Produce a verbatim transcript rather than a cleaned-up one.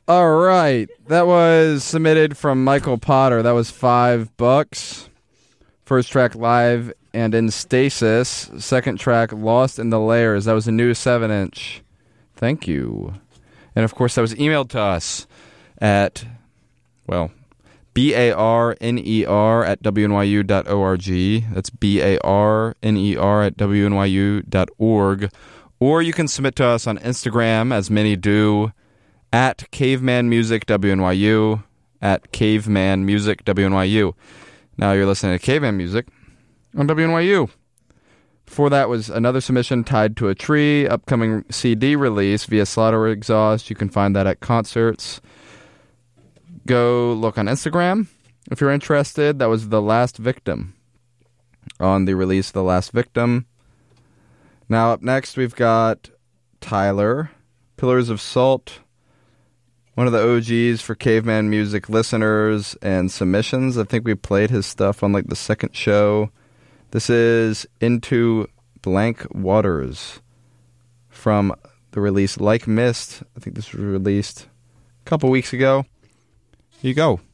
All right. That was submitted from Michael Potter. That was five bucks. First track, Live and in Stasis. Second track, Lost in the Layers. That was a new seven inch. Thank you. And, of course, that was emailed to us at, well, B A R N E R at W N Y U dot org. That's B A R N E R at W N Y U dot org. Or you can submit to us on Instagram, as many do, at Caveman Music W N Y U, at Caveman Music W N Y U. Now you're listening to Caveman Music on W N Y U. Before that was another submission, Tied to a Tree, upcoming C D release via Slaughter Exhaust. You can find that at concerts. Go look on Instagram if you're interested. That was The Last Victim on the release of The Last Victim. Now up next we've got Tyler, Pillars of Salt, one of the O Gs for Caveman Music listeners and submissions. I think we played his stuff on like the second show. This is Into Blank Waters from the release Like Mist. I think this was released a couple weeks ago. Here you go.